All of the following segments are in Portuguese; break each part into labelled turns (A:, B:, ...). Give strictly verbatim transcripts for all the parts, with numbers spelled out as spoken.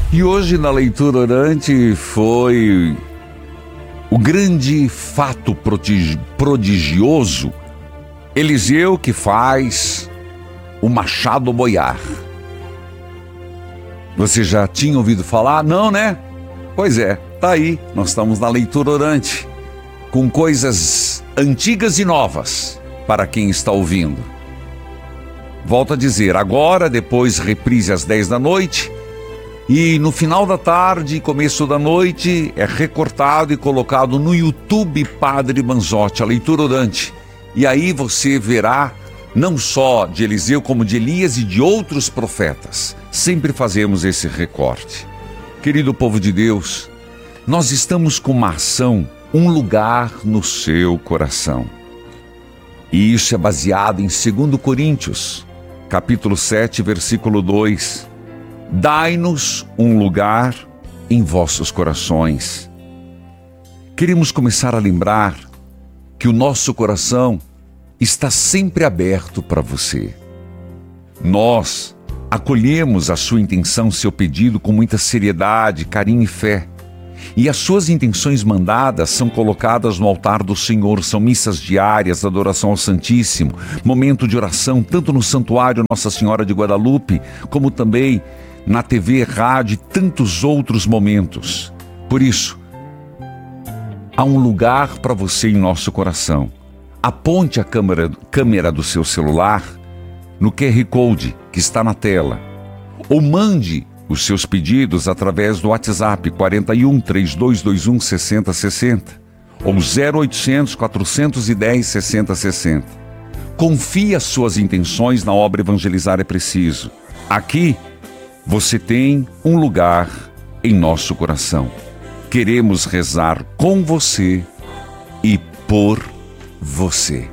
A: E hoje na leitura orante foi o grande fato prodigioso, Eliseu que faz o machado boiar. Você já tinha ouvido falar? Não, né? Pois é, tá aí, nós estamos na leitura orante, com coisas antigas e novas para quem está ouvindo. Volto a dizer, agora, depois reprise às dez da noite, e no final da tarde, começo da noite, é recortado e colocado no YouTube Padre Manzotti, a leitura orante. E aí você verá não só de Eliseu, como de Elias e de outros profetas. Sempre fazemos esse recorte. Querido povo de Deus, nós estamos com uma ação, um lugar no seu coração. E isso é baseado em segundo Coríntios, capítulo sete, versículo dois. Dai-nos um lugar em vossos corações. Queremos começar a lembrar que o nosso coração está sempre aberto para você. Nós acolhemos a sua intenção, seu pedido com muita seriedade, carinho e fé. E as suas intenções mandadas são colocadas no altar do Senhor, são missas diárias, adoração ao Santíssimo, momento de oração, tanto no Santuário Nossa Senhora de Guadalupe, como também na T V, rádio e tantos outros momentos. Por isso, há um lugar para você em nosso coração. Aponte a câmera, câmera do seu celular no Q R Code que está na tela, ou mande os seus pedidos através do WhatsApp quarenta e um, trinta e dois vinte e um, sessenta sessenta ou zero oitocentos, quatrocentos e dez, sessenta sessenta. Confie as suas intenções na obra Evangelizar é Preciso. Aqui você tem um lugar em nosso coração. Queremos rezar com você e por você.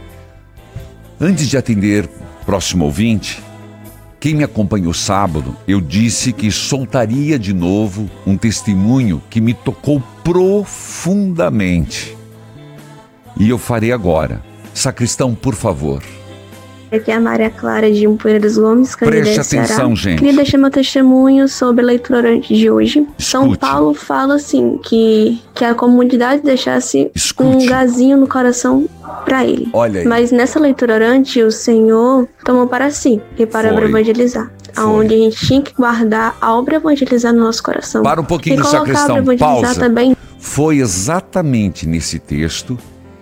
A: Antes de atender o próximo ouvinte, quem me acompanhou sábado, eu disse que soltaria de novo um testemunho que me tocou profundamente. E eu farei agora. Sacristão, por favor.
B: Aqui é a Maria Clara de Poeira dos Gomes,
A: Preste atenção, gente.
B: Queria deixar meu testemunho sobre a leitura orante de hoje. Escute. São Paulo fala assim, que, que a comunidade deixasse Escute. um lugarzinho no coração para ele.
A: Olha aí.
B: Mas nessa leitura orante, o Senhor tomou para si e para Foi. evangelizar. Foi. Onde a gente tinha que guardar a obra evangelizar no nosso coração.
A: Para um pouquinho,
B: e
A: sacristão, pausa.
B: Também.
A: Foi exatamente nesse texto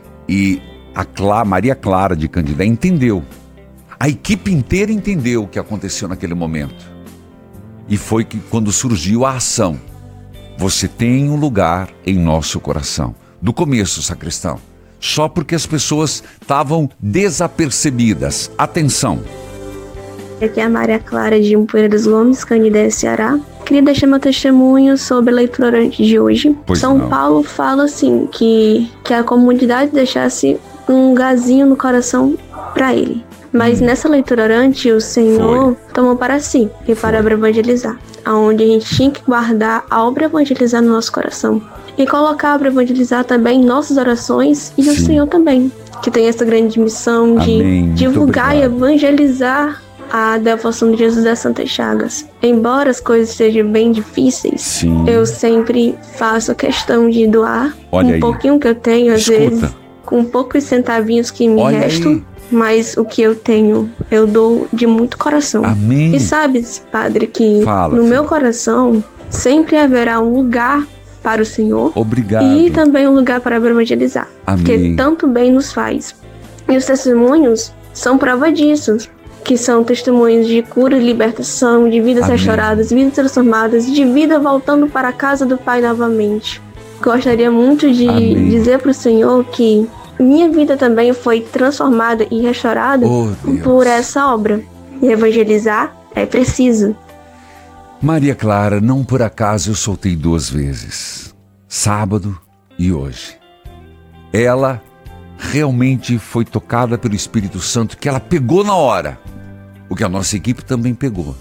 A: e a Clá, Maria Clara de Candidé entendeu. A equipe inteira entendeu o que aconteceu naquele momento. E foi que quando surgiu a ação. Você tem um lugar em nosso coração. Do começo, sacristão. Só porque as pessoas estavam desapercebidas. Atenção.
B: Aqui é a Maria Clara de Poeira dos Gomes, Candidé, Ceará. Queria deixar meu testemunho sobre a leitura orante de hoje.
A: Pois
B: São
A: não.
B: Paulo fala assim, que, que a comunidade deixasse um lugarzinho no coração para ele. Mas hum. nessa leitura orante, o Senhor Foi. tomou para si e para Foi. evangelizar. Onde a gente tinha que guardar a obra evangelizar no nosso coração. E colocar a obra evangelizar também em nossas orações e Sim. o Senhor também. Que tem essa grande missão de
A: Amém.
B: divulgar e evangelizar a devoção de Jesus das Santas Chagas. Embora as coisas sejam bem difíceis,
A: Sim.
B: eu sempre faço questão de doar
A: Olha
B: um
A: aí.
B: pouquinho que eu tenho, às
A: Escuta.
B: vezes, com poucos centavinhos que me
A: Olha
B: restam.
A: aí.
B: Mas o que eu tenho, eu dou de muito coração.
A: Amém.
B: E sabe, Padre, que
A: Fala,
B: no
A: filho.
B: meu coração sempre haverá um lugar para o Senhor.
A: Obrigado.
B: E também um lugar para evangelizar.
A: Amém.
B: Que tanto bem nos faz. E os testemunhos são prova disso. Que são testemunhos de cura e libertação, de vidas
A: Amém.
B: restauradas, vidas transformadas, de vida voltando para a casa do Pai novamente. Gostaria muito de
A: Amém.
B: dizer para o Senhor que minha vida também foi transformada e restaurada
A: Oh, Deus.
B: por essa obra. E evangelizar é preciso.
A: Maria Clara, não por acaso eu soltei duas vezes. Sábado e hoje. Ela realmente foi tocada pelo Espírito Santo, que ela pegou na hora. O que a nossa equipe também pegou.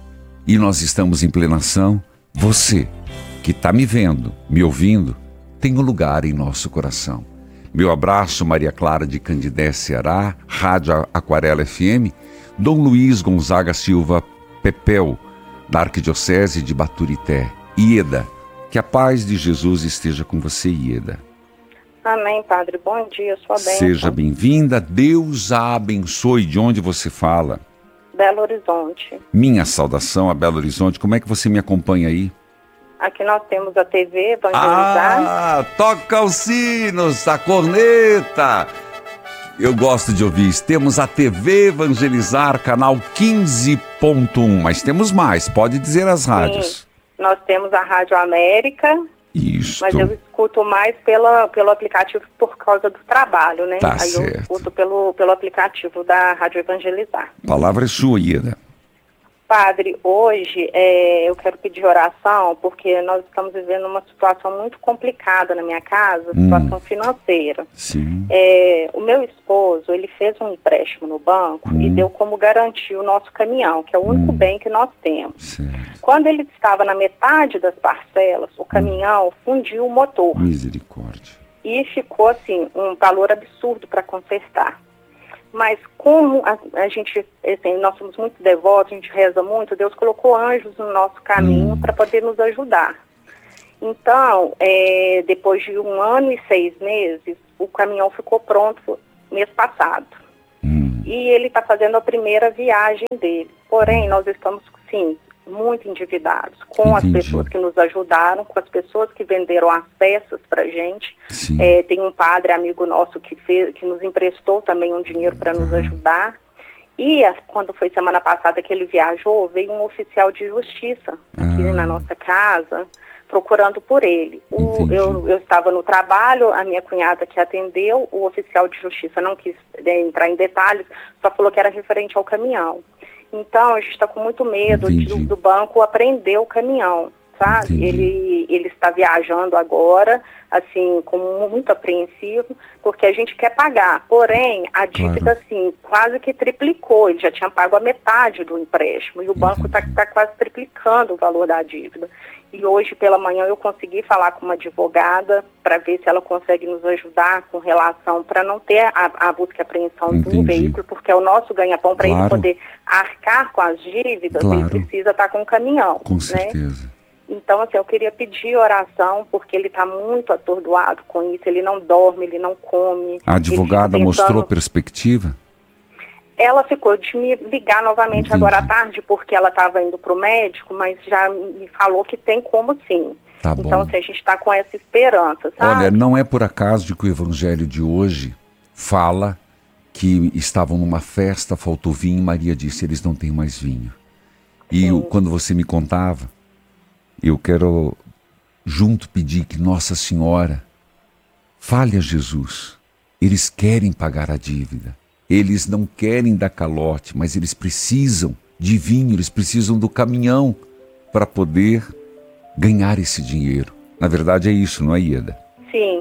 A: E nós estamos em plena ação. Você, que está me vendo, me ouvindo, tem um lugar em nosso coração. Meu abraço, Maria Clara de Candidé, Ceará, Rádio Aquarela F M, Dom Luiz Gonzaga Silva Pepel, da Arquidiocese de Baturité. Ieda, que a paz de Jesus esteja com você, Ieda.
C: Amém, Padre. Bom dia, sua bênção.
A: Seja bem-vinda, Deus a abençoe. De onde você fala?
C: Belo Horizonte.
A: Minha saudação a Belo Horizonte. Como é que você me acompanha aí?
C: Aqui nós temos a T V Evangelizar.
A: Ah, toca os sinos, a corneta. Eu gosto de ouvir isso. Temos a T V Evangelizar, canal quinze ponto um, mas temos mais, pode dizer as rádios.
C: Sim, nós temos a Rádio América.
A: Isso.
C: Mas eu escuto mais pela, pelo aplicativo por causa do trabalho, né?
A: Tá
C: Aí
A: certo.
C: eu escuto pelo, pelo aplicativo da Rádio Evangelizar.
A: A palavra é sua, Ieda.
C: Padre, hoje é, eu quero pedir oração porque nós estamos vivendo uma situação muito complicada na minha casa, situação hum. financeira.
A: Sim.
C: É, o meu esposo, ele fez um empréstimo no banco hum. e deu como garantia o nosso caminhão, que é o único hum. bem que nós temos.
A: Certo.
C: Quando ele estava na metade das parcelas, o caminhão hum. fundiu o motor.
A: Misericórdia.
C: E ficou, assim, um valor absurdo para consertar. Mas como a, a gente, assim, nós somos muito devotos, a gente reza muito, Deus colocou anjos no nosso caminho hum. para poder nos ajudar. Então, é, depois de um ano e seis meses, o caminhão ficou pronto mês passado.
A: Hum.
C: E ele está fazendo a primeira viagem dele. Porém, nós estamos, sim, muito endividados com
A: Entendi.
C: as pessoas que nos ajudaram, com as pessoas que venderam as peças para a gente. É, tem um padre amigo nosso que, fez, que nos emprestou também um dinheiro para nos ajudar. E a, quando foi semana passada que ele viajou, veio um oficial de justiça aqui ah. na nossa casa, procurando por ele. O, eu, eu estava no trabalho, a minha cunhada que atendeu, o oficial de justiça não quis é, entrar em detalhes, só falou que era referente ao caminhão. Então, a gente está com muito medo de, do banco apreender o caminhão, sabe? Ele, ele está viajando agora, assim, com muito apreensivo, porque a gente quer pagar. Porém, a dívida, claro. assim, quase que triplicou. Ele já tinha pago a metade do empréstimo e o banco está tá quase triplicando o valor da dívida. E hoje, pela manhã, eu consegui falar com uma advogada para ver se ela consegue nos ajudar com relação, para não ter a, a busca e apreensão
A: Entendi.
C: de um veículo, porque é o nosso ganha-pão, para
A: claro.
C: ele poder arcar com as dívidas, claro. ele precisa estar com um caminhão.
A: Com
C: né?
A: certeza.
C: Então, assim, eu queria pedir oração, porque ele está muito atordoado com isso, ele não dorme, ele não come.
A: A advogada
C: pensando...
A: mostrou perspectiva?
C: Ela ficou de me ligar novamente
A: Entendi.
C: agora à tarde, porque ela estava indo para o médico, mas já me falou que tem como sim.
A: Tá bom.
C: Então, assim, a gente está com essa esperança, sabe?
A: Olha, não é por acaso de que o evangelho de hoje fala que estavam numa festa, faltou vinho, e Maria disse, eles não têm mais vinho. E eu, quando você me contava, eu quero junto pedir que Nossa Senhora fale a Jesus. Eles querem pagar a dívida. Eles não querem dar calote, mas eles precisam de vinho, eles precisam do caminhão para poder ganhar esse dinheiro. Na verdade é isso, não é, Ieda?
C: Sim.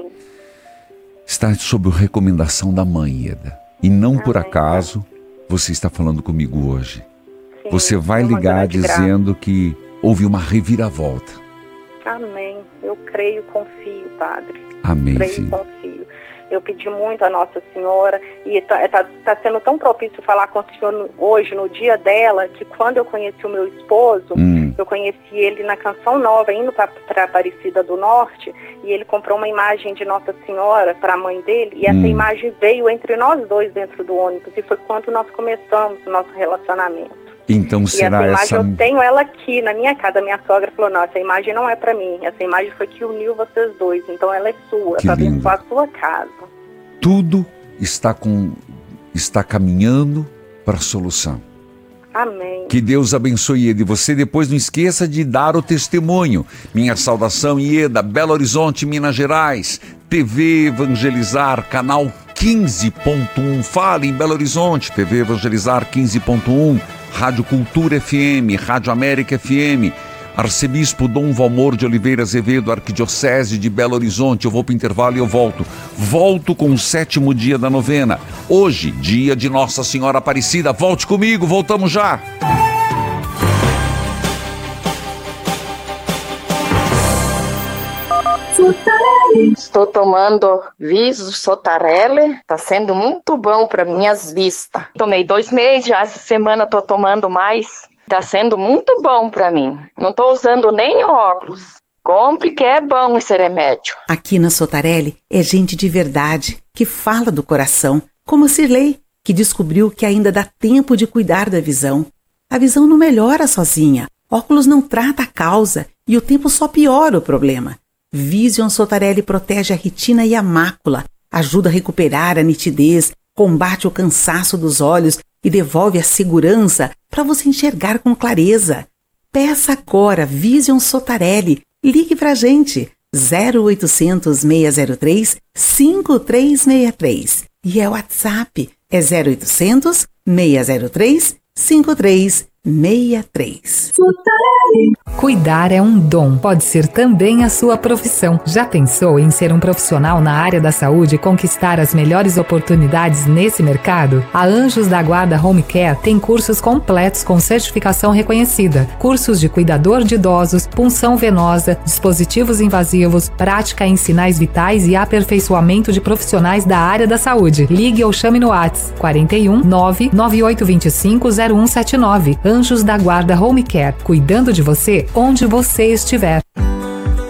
A: Está sob a recomendação da mãe, Ieda. E não Amém. Por acaso você está falando comigo hoje. Sim, você vai ligar dizendo graça. Que houve uma reviravolta.
C: Amém. Eu creio e confio, Padre.
A: Amém,
C: creio
A: filho.
C: E confio. Eu pedi muito a Nossa Senhora e está tá, tá sendo tão propício falar com o Senhor hoje, no dia dela, que quando eu conheci o meu esposo, hum. eu conheci ele na Canção Nova, indo para Aparecida do Norte, e ele comprou uma imagem de Nossa Senhora para a mãe dele, e essa hum. imagem veio entre nós dois dentro do ônibus, e foi quando nós começamos o nosso relacionamento.
A: Então
C: e
A: será
C: essa imagem
A: essa...
C: eu tenho ela aqui na minha casa. Minha sogra falou, não, essa imagem não é para mim. Essa imagem foi que uniu vocês dois. Então ela é sua, para abençoar a sua casa.
A: Tudo está, com, está caminhando para a solução.
C: Amém.
A: Que Deus abençoe ele. Você depois não esqueça de dar o testemunho. Minha saudação, Ieda, Belo Horizonte, Minas Gerais. T V Evangelizar, canal quinze ponto um. Fale em Belo Horizonte, T V Evangelizar quinze ponto um. Rádio Cultura F M, Rádio América F M, Arcebispo Dom Valmor de Oliveira Azevedo, Arquidiocese de Belo Horizonte. Eu vou para o intervalo e eu volto. Volto com o sétimo dia da novena. Hoje, dia de Nossa Senhora Aparecida. Volte comigo, voltamos já.
D: Estou tomando Viso Sotarelle, está sendo muito bom para minhas vistas. Tomei dois meses, já essa semana estou tomando mais. Tá sendo muito bom para mim. Não tô usando nem óculos. Compre que é bom esse remédio.
E: Aqui na Sotarelli é gente de verdade, que fala do coração, como a Cirlei, que descobriu que ainda dá tempo de cuidar da visão. A visão não melhora sozinha, óculos não trata a causa e o tempo só piora o problema. Vision Sotarelli protege a retina e a mácula, ajuda a recuperar a nitidez, combate o cansaço dos olhos e devolve a segurança para você enxergar com clareza. Peça agora Vision Sotarelli. Ligue pra gente, zero oitocentos, seis zero três, cinco três seis três. E é o WhatsApp, é zero oitocentos, seis zero três, cinco três seis três.
F: Cuidar é um dom, pode ser também a sua profissão. Já pensou em ser um profissional na área da saúde e conquistar as melhores oportunidades nesse mercado? A Anjos da Guarda Home Care tem cursos completos com certificação reconhecida. Cursos de cuidador de idosos, punção venosa, dispositivos invasivos, prática em sinais vitais e aperfeiçoamento de profissionais da área da saúde. Ligue ou chame no WhatsApp quarenta e um, nove nove oito dois cinco, zero um sete nove. Anjos da Guarda Home Care, cuidando de você onde você estiver.